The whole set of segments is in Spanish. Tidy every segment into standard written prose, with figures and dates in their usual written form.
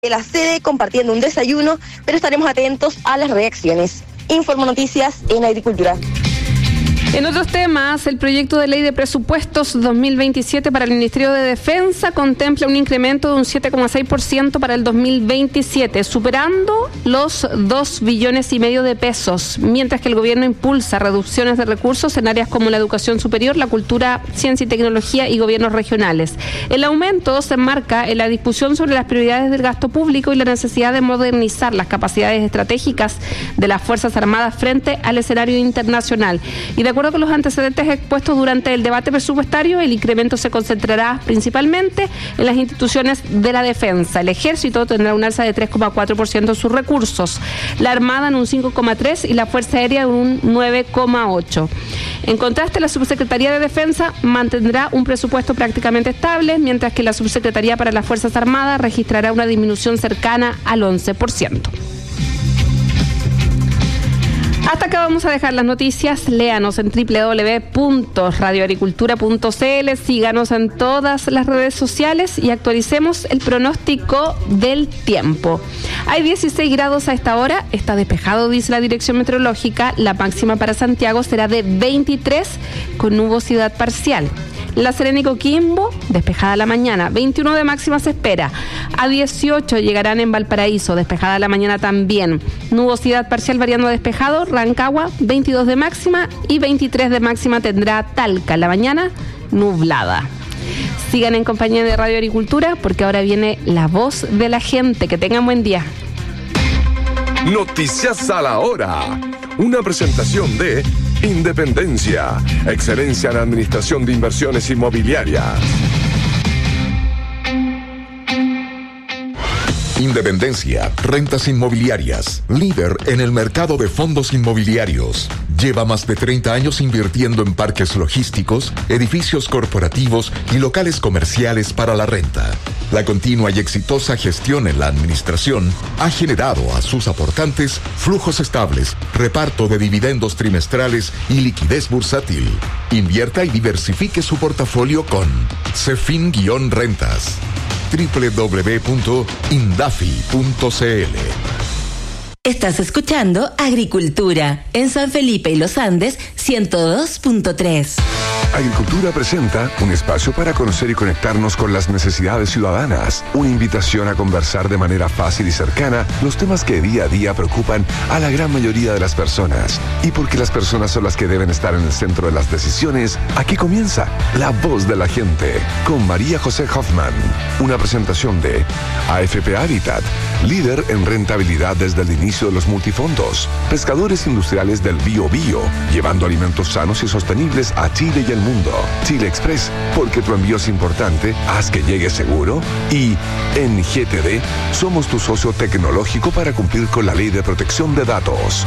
de la sede compartiendo un desayuno, pero estaremos atentos a las reacciones. Informo Noticias en Agricultura. En otros temas, el proyecto de ley de presupuestos 2027 para el Ministerio de Defensa contempla un incremento de un 7,6% para el 2027, superando los 2,5 billones de pesos, mientras que el gobierno impulsa reducciones de recursos en áreas como la educación superior, la cultura, ciencia y tecnología y gobiernos regionales. El aumento se enmarca en la discusión sobre las prioridades del gasto público y la necesidad de modernizar las capacidades estratégicas de las Fuerzas Armadas frente al escenario internacional. Y de acuerdo con los antecedentes expuestos durante el debate presupuestario, el incremento se concentrará principalmente en las instituciones de la defensa. El Ejército tendrá un alza de 3,4% en sus recursos, la Armada en un 5,3% y la Fuerza Aérea en un 9,8%. En contraste, la Subsecretaría de Defensa mantendrá un presupuesto prácticamente estable, mientras que la Subsecretaría para las Fuerzas Armadas registrará una disminución cercana al 11%. Hasta acá vamos a dejar las noticias. Léanos en www.radioagricultura.cl, síganos en todas las redes sociales y actualicemos el pronóstico del tiempo. Hay 16 grados a esta hora, está despejado, dice la Dirección Meteorológica. La máxima para Santiago será de 23 con nubosidad parcial. La Serena y Coquimbo, despejada la mañana, 21 de máxima se espera. A 18 llegarán en Valparaíso, despejada la mañana también. Nubosidad parcial variando a despejado, Rancagua, 22 de máxima y 23 de máxima tendrá Talca. La mañana, nublada. Sigan en compañía de Radio Agricultura porque ahora viene la voz de la gente. Que tengan buen día. Noticias a la hora. Una presentación de Independencia, excelencia en administración de inversiones inmobiliarias. Independencia, rentas inmobiliarias, líder en el mercado de fondos inmobiliarios. Lleva más de 30 años invirtiendo en parques logísticos, edificios corporativos y locales comerciales para la renta. La continua y exitosa gestión en la administración ha generado a sus aportantes flujos estables, reparto de dividendos trimestrales y liquidez bursátil. Invierta y diversifique su portafolio con Cefin-Rentas. www.indafi.cl. Estás escuchando Agricultura en San Felipe y Los Andes 102.3. Agricultura presenta un espacio para conocer y conectarnos con las necesidades ciudadanas. Una invitación a conversar de manera fácil y cercana los temas que día a día preocupan a la gran mayoría de las personas. Y porque las personas son las que deben estar en el centro de las decisiones, aquí comienza La Voz de la Gente con María José Hoffman. Una presentación de AFP Habitat, líder en rentabilidad desde el inicio de los multifondos. Pescadores industriales del Bio Bio, llevando alimentos sanos y sostenibles a Chile y el mundo. Chile Express, porque tu envío es importante, haz que llegue seguro. Y en GTD, somos tu socio tecnológico para cumplir con la ley de protección de datos.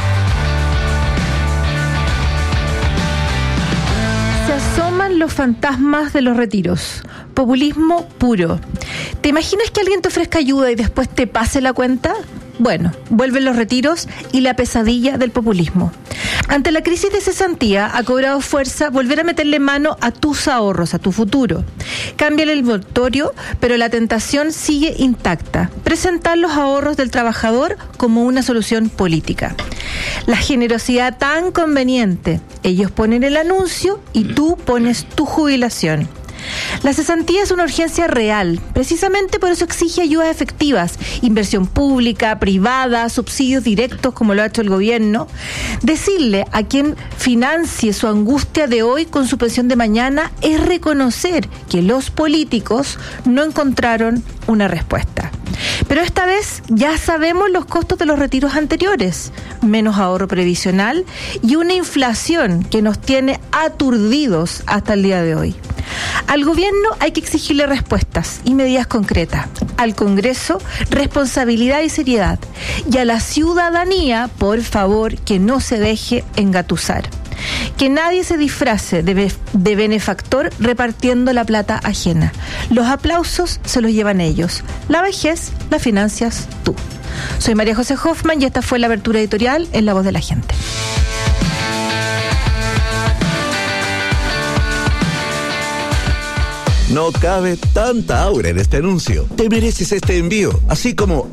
Se asoman los fantasmas de los retiros. Populismo puro. ¿Te imaginas que alguien te ofrezca ayuda y después te pase la cuenta? Bueno, vuelven los retiros y la pesadilla del populismo. Ante la crisis de cesantía ha cobrado fuerza volver a meterle mano a tus ahorros, a tu futuro. Cambia el envoltorio, pero la tentación sigue intacta. Presentar los ahorros del trabajador como una solución política. La generosidad tan conveniente. Ellos ponen el anuncio y tú pones tu jubilación. La cesantía es una urgencia real, precisamente por eso exige ayudas efectivas, inversión pública, privada, subsidios directos como lo ha hecho el gobierno. Decirle a quien financie su angustia de hoy con su pensión de mañana es reconocer que los políticos no encontraron una respuesta. Pero esta vez ya sabemos los costos de los retiros anteriores, menos ahorro previsional y una inflación que nos tiene aturdidos hasta el día de hoy. Al gobierno hay que exigirle respuestas y medidas concretas. Al Congreso, responsabilidad y seriedad. Y a la ciudadanía, por favor, que no se deje engatusar. Que nadie se disfrace de benefactor repartiendo la plata ajena. Los aplausos se los llevan ellos. La vejez la financias tú. Soy María José Hoffman y esta fue la apertura editorial en La Voz de la Gente. No cabe tanta aura en este anuncio. Te mereces este envío, así como